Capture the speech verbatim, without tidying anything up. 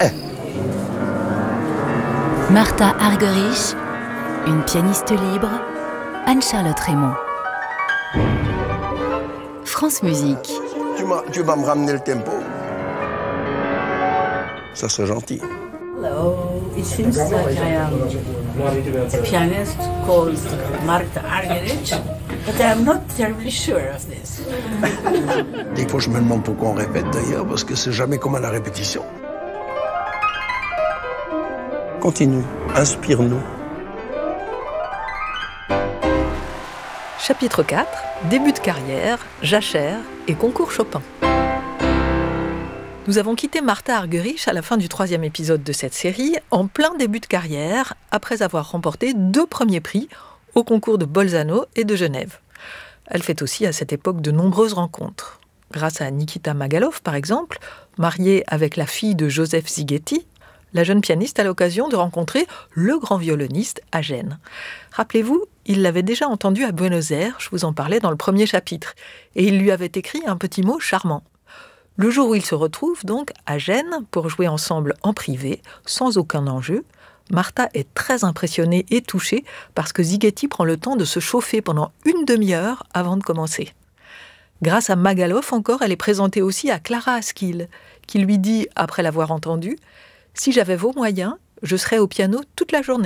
Martha Argerich, une pianiste libre, Anne-Charlotte Raymond. France Musique. Tu, m'as, tu vas me ramener le tempo. Ça serait gentil. Hello, it seems like I am a pianist called Martha Argerich, but I'm not terribly sure of this. Des fois, je me demande pourquoi on répète d'ailleurs, parce que c'est jamais comme à la répétition. Continue, inspire-nous. Chapitre quatre, début de carrière, jachère et concours Chopin. Nous avons quitté Martha Argerich à la fin du troisième épisode de cette série, en plein début de carrière, après avoir remporté deux premiers prix au concours de Bolzano et de Genève. Elle fait aussi à cette époque de nombreuses rencontres. Grâce à Nikita Magalov, par exemple, mariée avec la fille de Joseph Szigeti, la jeune pianiste a l'occasion de rencontrer le grand violoniste à Gênes. Rappelez-vous, il l'avait déjà entendu à Buenos Aires, je vous en parlais dans le premier chapitre, et il lui avait écrit un petit mot charmant. Le jour où ils se retrouvent donc à Gênes pour jouer ensemble en privé, sans aucun enjeu, Martha est très impressionnée et touchée parce que Szigeti prend le temps de se chauffer pendant une demi-heure avant de commencer. Grâce à Magalov encore, elle est présentée aussi à Clara Askill, qui lui dit, après l'avoir entendue, « Si j'avais vos moyens, je serais au piano toute la journée ».